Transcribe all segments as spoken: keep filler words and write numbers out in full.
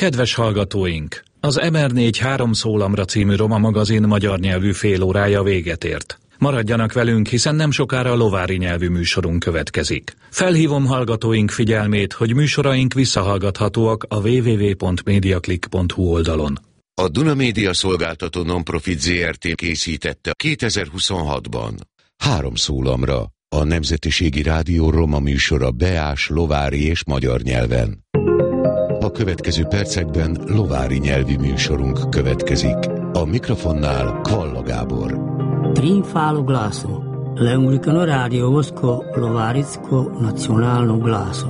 Kedves hallgatóink! Az em er négy három szólamra című Roma magazin magyar nyelvű félórája véget ért. Maradjanak velünk, hiszen nem sokára a lovári nyelvű műsorunk következik. Felhívom hallgatóink figyelmét, hogy műsoraink visszahallgathatóak a double-u double-u double-u pont mediaclick pont hu oldalon. A Duna Média Szolgáltató Nonprofit zé er té készítette kétezer-huszonhatban. Három szólamra, a Nemzetiségi Rádió roma műsora beás, lovári és magyar nyelven. A következő percekben lovári nyelvi műsorunk következik. A mikrofonnál Kvalla Gábor. Trim falo glaso, l'anglicano radio vosko lovaricko nacionalno glaso.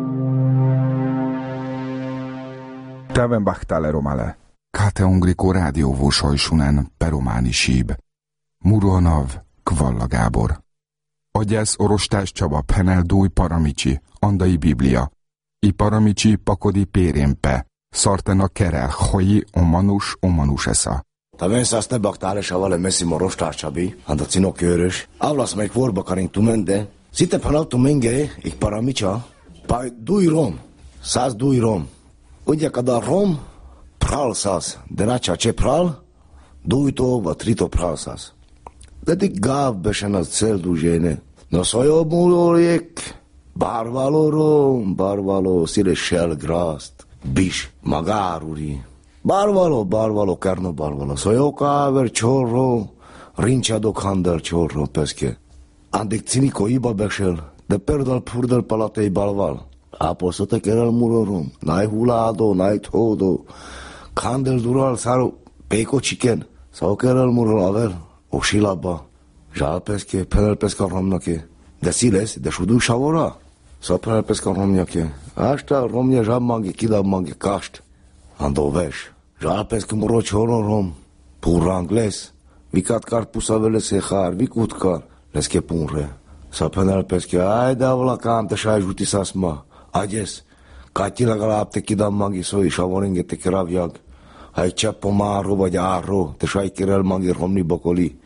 Täven bahtale romale, kate ungliko rádióvó sajsunen perománi síb. Muronav, Kvalla Gábor. Agyász Orostás Csaba Penel Dúj Paramicsi, Andai Biblia. I Paramicsi Pakodi Pérémpe, Szartena Kerel, Hoji Omanus Omanus esza. Taven sa ste baktale šavale mesimo Orostás Csabi, handa cinok őrös. Avlasz meg vorba karin tumende. Szite panal tumenge, ik Paramicsa. Pa Dúj rom, száz Dúj rom. Ugye kada rom, pral száz. De nacsa ce pral, Dúj to, va trito pral száz. De dik gáv besen az cel dúzséne. No szajó múlólék, bárvaló rom, bárvaló szíles grászt, bis, magáruri. Bárvaló, bárvaló, kárno bárvaló. Szajó káver csorro, rincsádok handel csorro, peszke. Andik ciniko iba besel, de perdal purdal palatei balval. Ápolszote kerel múlórom, náj huládó, náj tódó. Kandel dural száro, péko csiken. Szó kerel múló avel. O silaba, žal peske, penel peska romnake. De siles, de šudu šavora. Sa penel peska romnake. Așta romnje žab mange, kida mange kašt. Ando veš. Žal peske moro čoro rom. Pur angles. Vikat kar pusavele sehar, vikut kar. Leske punre. Sa penel peske, aj davla kam te šaj žuti sasma. Ajes. Katila galapte kida mange soi šavoringe te keravjag. Aj cseppо máró vagy áró, te sajkérel mangi romni bokoli.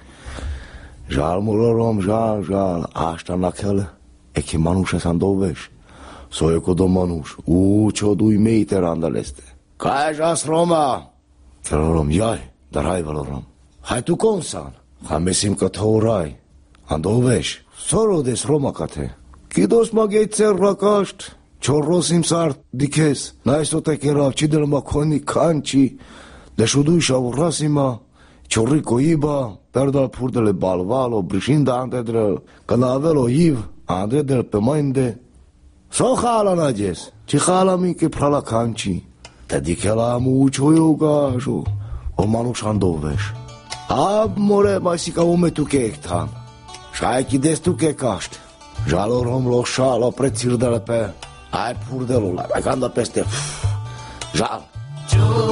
Žál mulorom, žál, žál, ástanak hele, eki manus esan doves. Szojoko do manus, ú, csoduj méter andaleste. Kaj žás Roma? Kelorom, jaj, dar haj valorom. Haj tu konsan, ha mesim kat hóráj. Andoves, szorodes Roma kate. Kidos mag egyszer rakast, csorrosim szárt dikesz. Najszotek era, csidel makhoni kancsi, de šuduj šavrasima, čorriko iba, perdal purdele balvalo, brišinda andedrel, kanavelo jiv, andedrel pemainde. So hála nagyes, či hála mi ke prala kanči, te dikela mu čojogážu, o manus andoves. Ab more majsika umetu kektán, šajki destu kekast, žalorom lo šalo pred cirdelepe, aj purdelo, aj kanda peste, žal.